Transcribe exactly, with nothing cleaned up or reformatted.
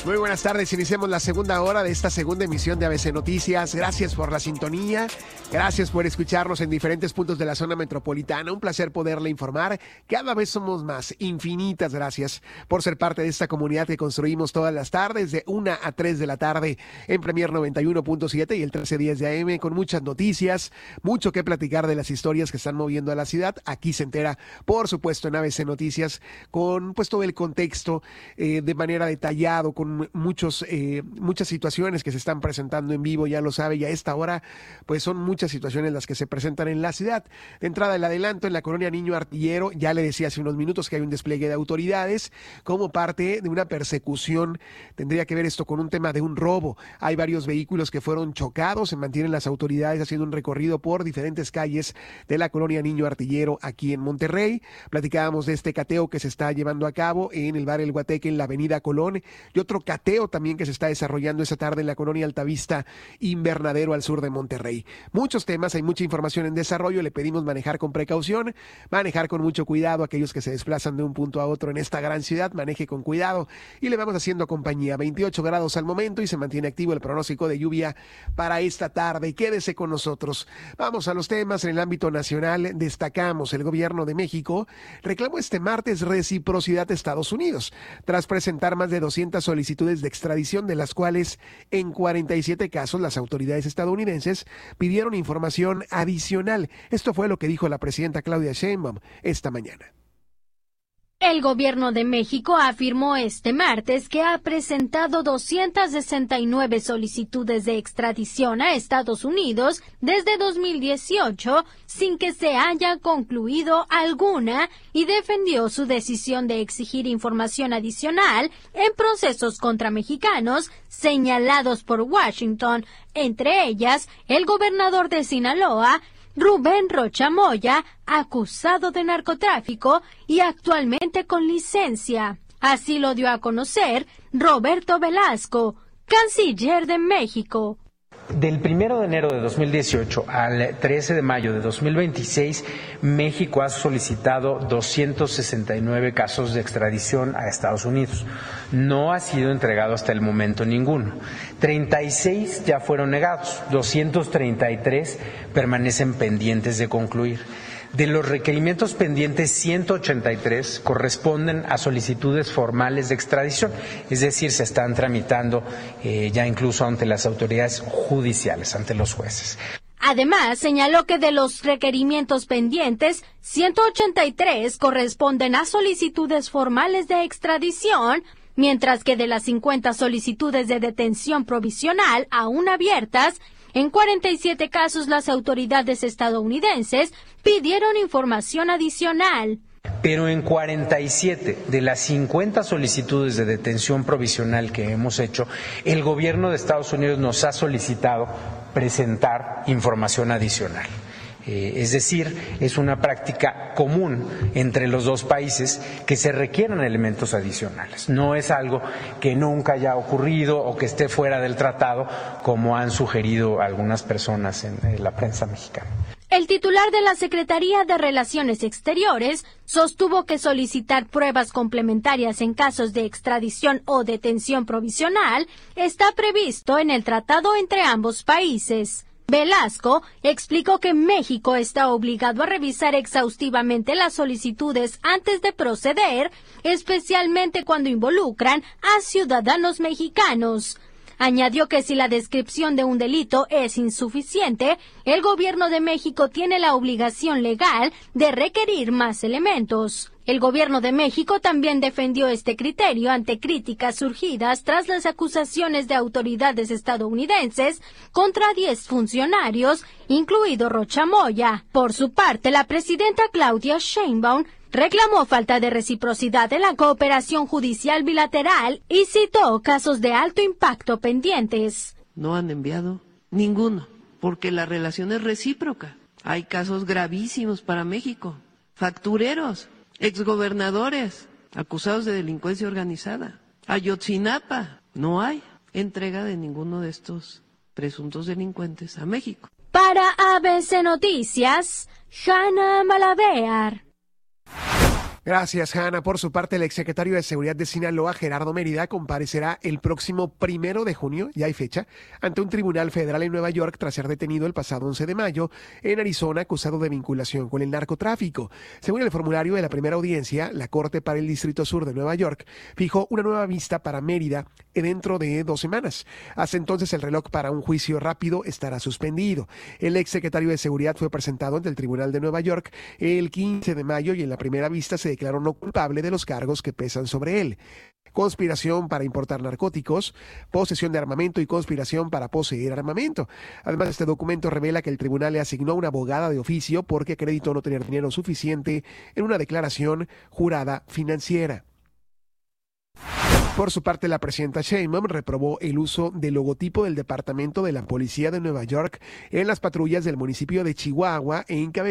Muy buenas tardes, iniciamos la segunda hora de esta segunda emisión de A B C Noticias. Gracias por la sintonía, gracias por escucharnos en diferentes puntos de la zona metropolitana. Un placer poderle informar, cada vez somos más. Infinitas gracias por ser parte de esta comunidad que construimos todas las tardes de una a tres de la tarde en Premier noventa y uno punto siete y el trece diez de A M, con muchas noticias, mucho que platicar de las historias que están moviendo a la ciudad. Aquí se entera, por supuesto, en A B C Noticias, con pues todo el contexto eh, de manera detallado, con muchos eh, muchas situaciones que se están presentando en vivo, ya lo sabe, y a esta hora pues son muchas situaciones las que se presentan en la ciudad. De entrada, el adelanto en la colonia Niño Artillero, ya le decía hace unos minutos que hay un despliegue de autoridades como parte de una persecución. Tendría que ver esto con un tema de un robo. Hay varios vehículos que fueron chocados, se mantienen las autoridades haciendo un recorrido por diferentes calles de la colonia Niño Artillero aquí en Monterrey. Platicábamos de este cateo que se está llevando a cabo en el bar El Guateque en la avenida Colón, y otro cateo también que se está desarrollando esta tarde en la colonia Altavista Invernadero al sur de Monterrey. Muchos temas, hay mucha información en desarrollo, le pedimos manejar con precaución, manejar con mucho cuidado. Aquellos que se desplazan de un punto a otro en esta gran ciudad, maneje con cuidado y le vamos haciendo compañía. veintiocho grados al momento y se mantiene activo el pronóstico de lluvia para esta tarde. Quédese con nosotros. Vamos a los temas en el ámbito nacional. Destacamos, el gobierno de México reclamó este martes reciprocidad de Estados Unidos tras presentar más de doscientas solicitudes de extradición, de las cuales en cuarenta y siete casos las autoridades estadounidenses pidieron información adicional. Esto fue lo que dijo la presidenta Claudia Sheinbaum esta mañana. El gobierno de México afirmó este martes que ha presentado doscientas sesenta y nueve solicitudes de extradición a Estados Unidos desde dos mil dieciocho sin que se haya concluido alguna, y defendió su decisión de exigir información adicional en procesos contra mexicanos señalados por Washington, entre ellas el gobernador de Sinaloa, Rubén Rocha Moya, acusado de narcotráfico y actualmente con licencia. Así lo dio a conocer Roberto Velasco, canciller de México. Del primero de enero de dos mil dieciocho al trece de mayo de dos mil veintiséis, México ha solicitado doscientos sesenta y nueve casos de extradición a Estados Unidos. No ha sido entregado hasta el momento ninguno. treinta y seis ya fueron negados, doscientos treinta y tres permanecen pendientes de concluir. De los requerimientos pendientes, ciento ochenta y tres corresponden a solicitudes formales de extradición, es decir, se están tramitando eh, ya incluso ante las autoridades judiciales, ante los jueces. Además, señaló que de los requerimientos pendientes, ciento ochenta y tres corresponden a solicitudes formales de extradición, mientras que de las cincuenta solicitudes de detención provisional aún abiertas, en cuarenta y siete casos las autoridades estadounidenses pidieron información adicional. Pero en cuarenta y siete de las cincuenta solicitudes de detención provisional que hemos hecho, el gobierno de Estados Unidos nos ha solicitado presentar información adicional. Eh, es decir, es una práctica común entre los dos países que se requieran elementos adicionales. No es algo que nunca haya ocurrido o que esté fuera del tratado, como han sugerido algunas personas en, en la prensa mexicana. El titular de la Secretaría de Relaciones Exteriores sostuvo que solicitar pruebas complementarias en casos de extradición o detención provisional está previsto en el tratado entre ambos países. Velasco explicó que México está obligado a revisar exhaustivamente las solicitudes antes de proceder, especialmente cuando involucran a ciudadanos mexicanos. Añadió que si la descripción de un delito es insuficiente, el gobierno de México tiene la obligación legal de requerir más elementos. El gobierno de México también defendió este criterio ante críticas surgidas tras las acusaciones de autoridades estadounidenses contra diez funcionarios, incluido Rocha Moya. Por su parte, la presidenta Claudia Sheinbaum reclamó falta de reciprocidad en la cooperación judicial bilateral y citó casos de alto impacto pendientes. No han enviado ninguno, porque la relación es recíproca. Hay casos gravísimos para México, factureros, exgobernadores acusados de delincuencia organizada. Ayotzinapa, no hay entrega de ninguno de estos presuntos delincuentes a México. Para A B C Noticias, Hanna Malavear. Gracias, Hanna. Por su parte, el exsecretario de Seguridad de Sinaloa, Gerardo Mérida, comparecerá el próximo primero de junio, ya hay fecha, ante un tribunal federal en Nueva York tras ser detenido el pasado once de mayo en Arizona, acusado de vinculación con el narcotráfico. Según el formulario de la primera audiencia, la Corte para el Distrito Sur de Nueva York fijó una nueva vista para Mérida dentro de dos semanas. Hasta entonces, el reloj para un juicio rápido estará suspendido. El exsecretario de Seguridad fue presentado ante el Tribunal de Nueva York el quince de mayo y en la primera vista se declaró no culpable de los cargos que pesan sobre él: conspiración para importar narcóticos, posesión de armamento y conspiración para poseer armamento. Además, este documento revela que el tribunal le asignó una abogada de oficio porque acreditó no tener dinero suficiente en una declaración jurada financiera. Por su parte, la presidenta Sheinbaum reprobó el uso del logotipo del Departamento de la Policía de Nueva York en las patrullas del municipio de Chihuahua, en cabeza